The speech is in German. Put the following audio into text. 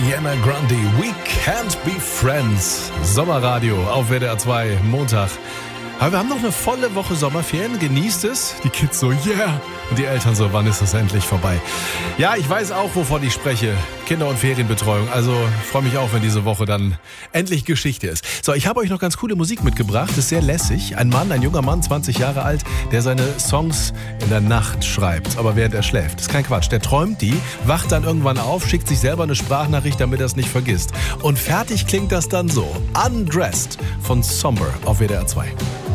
Ariana Grande, We Can't Be Friends. Sommerradio auf WDR 2, Montag. Aber wir haben noch eine volle Woche Sommerferien. Genießt es. Die Kids so, yeah. Und die Eltern so, wann ist es endlich vorbei? Ja, ich weiß auch, wovon ich spreche. Kinder- und Ferienbetreuung. Also ich freue mich auch, wenn diese Woche dann endlich Geschichte ist. So, ich habe euch noch ganz coole Musik mitgebracht. Ist sehr lässig. Ein junger Mann, 20 Jahre alt, der seine Songs in der Nacht schreibt. Aber während er schläft. Das ist kein Quatsch. Der träumt die, wacht dann irgendwann auf, schickt sich selber eine Sprachnachricht, damit er es nicht vergisst. Und fertig klingt das dann so. Undressed von Somber auf WDR 2.